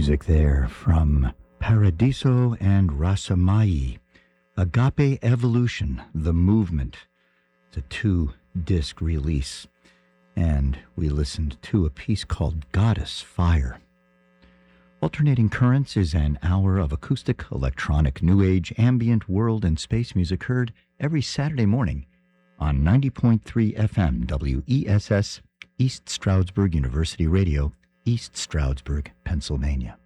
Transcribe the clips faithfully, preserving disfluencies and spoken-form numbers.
music there from Paradiso and Rasamai. Agape Evolution, The Movement. It's a two-disc release. And we listened to a piece called Goddess Fire. Alternating Currents is an hour of acoustic, electronic, new age, ambient, world, and space music heard every Saturday morning on ninety point three F M W E S S, East Stroudsburg University Radio, East Stroudsburg, Pennsylvania.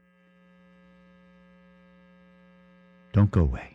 Don't go away.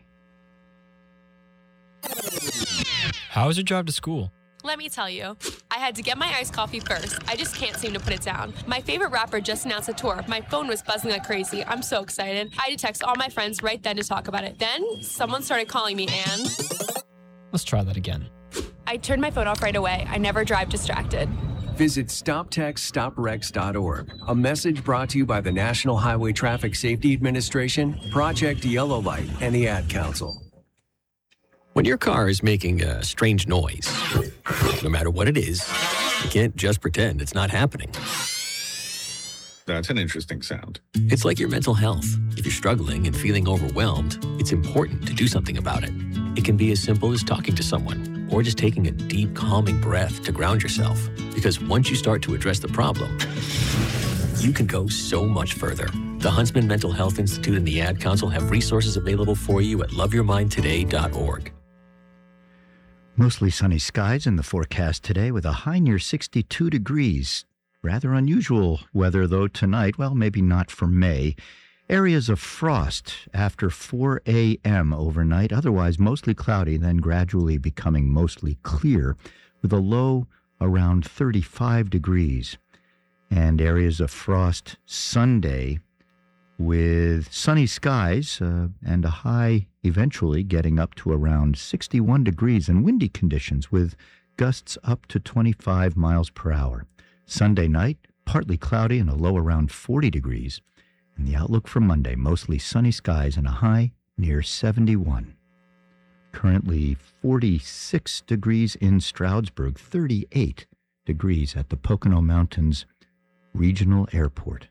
How was your drive to school? Let me tell you, I had to get my iced coffee first. I just can't seem to put it down. My favorite rapper just announced a tour. My phone was buzzing like crazy. I'm so excited. I had to text all my friends right then to talk about it. Then someone started calling me and... Let's try that again. I turned my phone off right away. I never drive distracted. Visit stop text stop wrecks dot org. A message brought to you by the National Highway Traffic Safety Administration, Project Yellow Light, and the Ad Council. When your car is making a strange noise, no matter what it is, you can't just pretend it's not happening. That's an interesting sound. It's like your mental health. If you're struggling and feeling overwhelmed, it's important to do something about it. It can be as simple as talking to someone or just taking a deep, calming breath to ground yourself. Because once you start to address the problem, you can go so much further. The Huntsman Mental Health Institute and the Ad Council have resources available for you at love your mind today dot org. Mostly sunny skies in the forecast today with a high near sixty-two degrees. Rather unusual weather, though, tonight. Well, maybe not for May. Areas of frost after four a.m. overnight. Otherwise, mostly cloudy, then gradually becoming mostly clear with a low around thirty-five degrees. And areas of frost Sunday with sunny skies uh, and a high eventually getting up to around sixty-one degrees and windy conditions with gusts up to twenty-five miles per hour. Sunday night, partly cloudy and a low around forty degrees. And the outlook for Monday, mostly sunny skies and a high near seventy-one. Currently forty-six degrees in Stroudsburg, thirty-eight degrees at the Pocono Mountains Regional Airport.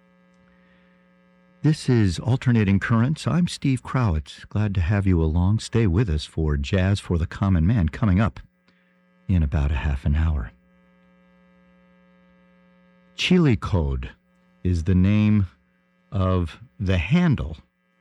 This is Alternating Currents. I'm Steve Crowitz. Glad to have you along. Stay with us for Jazz for the Common Man coming up in about a half an hour. Chili Code is the name of the handle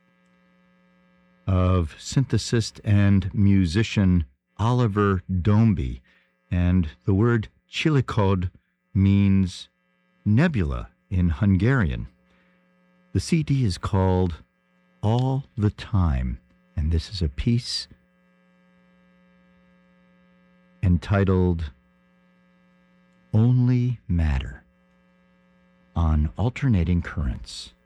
of synthesist and musician Oliver Dombey. And the word Chilicode means nebula in Hungarian. The C D is called All the Time, and this is a piece entitled Only Matter on Alternating Currents.